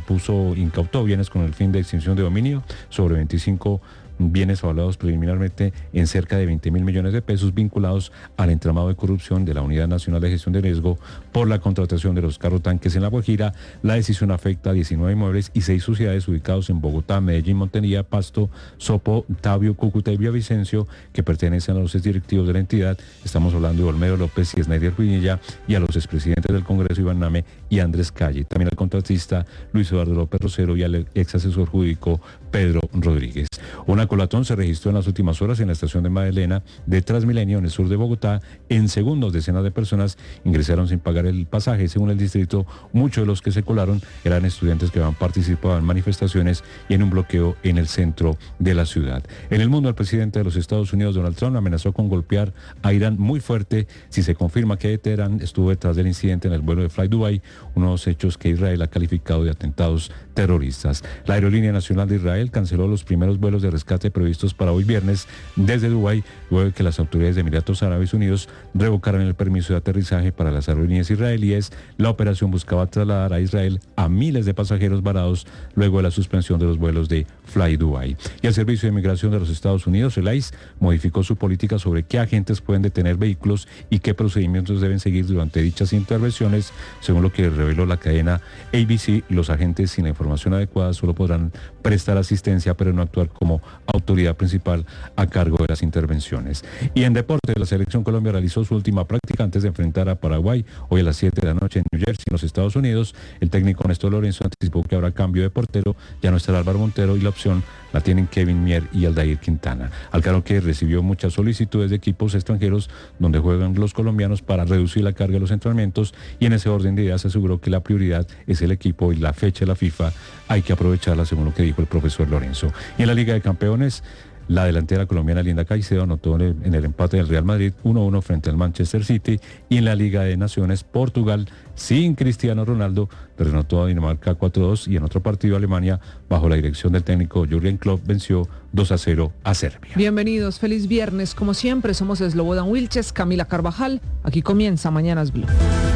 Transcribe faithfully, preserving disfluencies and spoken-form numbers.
interpuso, incautó bienes con el fin de extinción de dominio sobre veinticinco bienes avalados preliminarmente en cerca de veinte mil millones de pesos vinculados al entramado de corrupción de la Unidad Nacional de Gestión de Riesgo por la contratación de los carro tanques en La Guajira. La decisión afecta a diecinueve inmuebles y seis sociedades ubicados en Bogotá, Medellín, Montería, Pasto, Sopo, Tabio, Cúcuta y Villavicencio, que pertenecen a los directivos de la entidad. Estamos hablando de Olmedo López y Snyder Pinilla, y a los expresidentes del Congreso, Iván Name y Andrés Calle. También al contratista Luis Eduardo López Rosero y al ex asesor jurídico Pedro Rodríguez. Una colatón se registró en las últimas horas en la estación de Magdalena de Transmilenio en el sur de Bogotá. En segundos, decenas de personas ingresaron sin pagar el pasaje. Según el distrito, muchos de los que se colaron eran estudiantes que habían participado en manifestaciones y en un bloqueo en el centro de la ciudad. En el mundo, el presidente de los Estados Unidos, Donald Trump, amenazó con golpear a Irán muy fuerte si se confirma que Teherán estuvo detrás del incidente en el vuelo de Fly Dubai, unos hechos que Israel ha calificado de atentados terroristas. La Aerolínea Nacional de Israel canceló los primeros vuelos de rescate previstos para hoy viernes desde Dubái, luego de que las autoridades de Emiratos Árabes Unidos revocaran el permiso de aterrizaje para las aerolíneas israelíes. La operación buscaba trasladar a Israel a miles de pasajeros varados luego de la suspensión de los vuelos de Fly Dubai. Y el Servicio de Inmigración de los Estados Unidos, el I C E, modificó su política sobre qué agentes pueden detener vehículos y qué procedimientos deben seguir durante dichas intervenciones. Según lo que reveló la cadena A B C, los agentes sin la información adecuada solo podrán prestar asistencia, pero no actuar como autoridad principal a cargo de las intervenciones. Y en deporte, la Selección Colombia realizó su última práctica antes de enfrentar a Paraguay hoy a las siete de la noche en New Jersey, en los Estados Unidos. El técnico Néstor Lorenzo anticipó que habrá cambio de portero, ya no estará Álvaro Montero y la opción la tienen Kevin Mier y Aldair Quintana. Alcaro, que recibió muchas solicitudes de equipos extranjeros donde juegan los colombianos para reducir la carga de los entrenamientos, y en ese orden de ideas aseguró que la prioridad es el equipo y la fecha de la FIFA hay que aprovecharla, según lo que dijo el profesor Lorenzo. Y en la Liga de Campeones, la delantera colombiana Linda Caicedo anotó en el, en el empate del Real Madrid uno a uno frente al Manchester City. Y en la Liga de Naciones, Portugal, sin Cristiano Ronaldo, derrotó a Dinamarca cuatro a dos, y en otro partido Alemania, bajo la dirección del técnico Jürgen Klopp, venció dos a cero a Serbia. Bienvenidos, feliz viernes. Como siempre, somos Slobodan Wilches, Camila Carvajal. Aquí comienza Mañanas Blue.